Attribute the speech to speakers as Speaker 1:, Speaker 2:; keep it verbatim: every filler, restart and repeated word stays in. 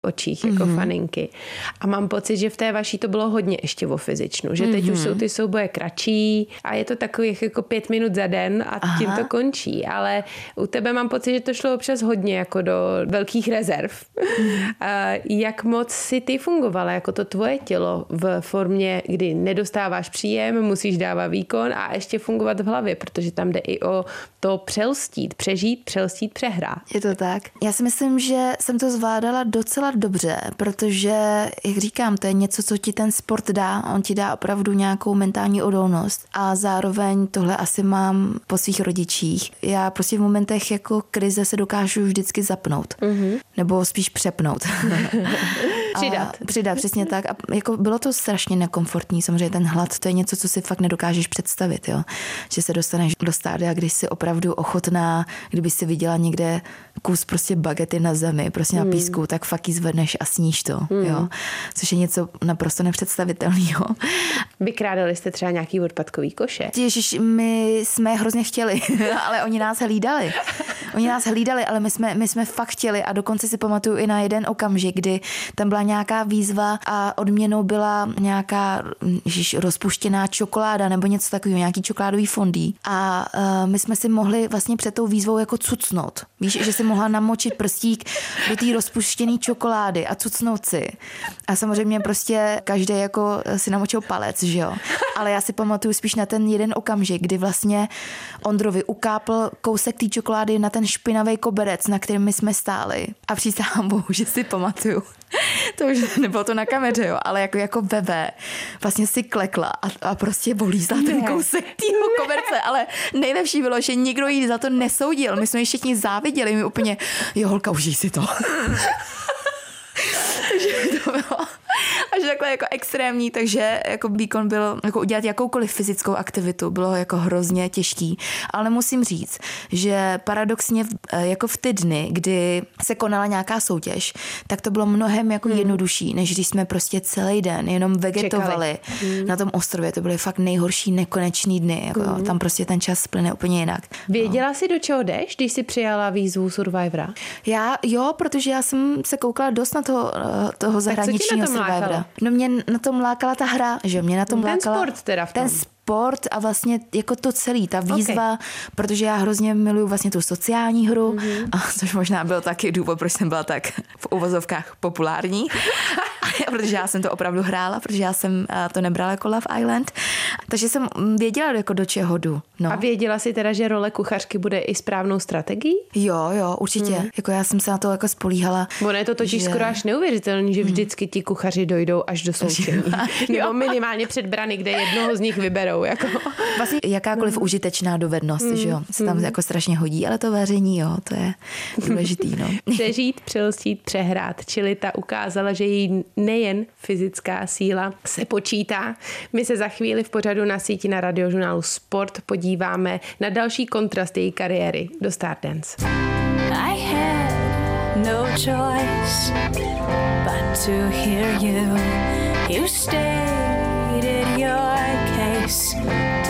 Speaker 1: očích jako mm-hmm. faninky. A mám pocit, že v té vaší to bylo hodně ještě o fyzičnu, že teď mm-hmm. už jsou ty souboje kratší a je to takových jako pět minut za den a Aha. tím to končí. Ale u tebe mám pocit, že to šlo občas hodně jako do velkých rezerv. Mm-hmm. A jak moc si ty fungovala jako to tvoje tělo v formě, kdy nedostáváš příjem, musíš dávat výkon a ještě fungovat v hlavě, protože tam jde i o to přelstít, přežít, přelstít, přehrát.
Speaker 2: Je to tak. Já si myslím, že jsem to zvládala docela dobře, protože, jak říkám, to je něco, co ti ten sport dá. On ti dá opravdu nějakou mentální odolnost a zároveň tohle asi mám po svých rodičích. Já prostě v momentech jako krize se dokážu vždycky zapnout. Mm-hmm. Nebo spíš přepnout.
Speaker 1: Přidat.
Speaker 2: A přidat, přesně tak. A jako bylo to strašně nekomfortní. Samozřejmě ten hlad, to je něco, co si fakt nedokážeš představit, jo. Že se dostaneš do stádia, když jsi opravdu ochotná, kdyby si viděla někde kus prostě bagety na zemi, prostě na písku, mm. tak fakt ji zvedneš a sníš to, mm. jo. Což je něco naprosto nepředstavitelného.
Speaker 1: Vykrádali jste třeba nějaký odpadkový koše?
Speaker 2: Ježiš, my jsme hrozně chtěli, ale oni nás hlídali. Oni nás hlídali, ale my jsme, my jsme fakt chtěli a dokonce si pamatuju i na jeden okamžik, kdy tam byla nějaká výzva a odměnou byla nějaká ježiš, rozpuštěná čokoláda nebo něco takového, nějaký čokoládový fondý. A uh, my jsme si mohli vlastně před tou výzvou jako cucnout. Víš, že si mohla namočit prstík do té rozpuštěné čokolády a cucnout si. A samozřejmě prostě každý jako si namočil palec, že jo. Ale já si pamatuju spíš na ten jeden okamžik, kdy vlastně Ondrovi ukápl kousek té čokolády na ten špinavý koberec, na kterým my jsme stáli. A přísahám Bohu, že si pamatuju. To už nebylo to na kameře, jo, ale jako, jako bebe vlastně si klekla a, a prostě volízla ten kousek týho koberce, ale nejlepší bylo, že nikdo jí za to nesoudil. My jsme ji všichni záviděli, my úplně, jo holka, užij si to. Takže to bylo až takhle jako extrémní, takže jako výkon byl, jako udělat jakoukoliv fyzickou aktivitu bylo jako hrozně těžký, ale musím říct, že paradoxně jako v ty dny, kdy se konala nějaká soutěž, tak to bylo mnohem jako hmm. jednodušší, než když jsme prostě celý den jenom vegetovali hmm. na tom ostrově, to byly fakt nejhorší nekonečný dny, jako hmm. tam prostě ten čas plyne úplně jinak.
Speaker 1: Věděla no. jsi, do čeho jdeš, když jsi přijala výzvu Survivora?
Speaker 2: Já, jo, protože já jsem se koukala dost na toho, toho zahraničního Survivora. No mě na tom lákala ta hra, že mě na tom
Speaker 1: ten
Speaker 2: lákala...
Speaker 1: sport teda v tom.
Speaker 2: Ten sport a vlastně jako to celý, ta výzva, okay. protože já hrozně miluju vlastně tu sociální hru, mm-hmm. a což možná byl taky důvod, proč jsem byla tak v uvozovkách populární, protože já jsem to opravdu hrála, protože já jsem to nebrala jako Love Island, takže jsem věděla, jako do čeho jdu. No.
Speaker 1: A věděla jsi teda, že role kuchařky bude i správnou strategií?
Speaker 2: Jo, jo, určitě. Mm. Jako já jsem se na to jako spolíhala.
Speaker 1: Ono je to totiž že... skoro až neuvěřitelný, že vždycky ti kuchaři dojdou až do soutěží. Nebo minimálně před brany, kde jednoho z nich vyberou. Jako.
Speaker 2: Vlastně jakákoliv mm. užitečná dovednost, mm. že jo, se tam mm. jako strašně hodí, ale to vaření, jo, to je důležitý, no.
Speaker 1: Přežít, přelstít, přehrát. Čili ta ukázala, že její nejen fyzická síla se počítá. My se za chvíli v pořadu na síti na radiožurnálu Sport podíváme na další kontrast její kariéry do Stardance. I had no choice but to hear you. You stated your case.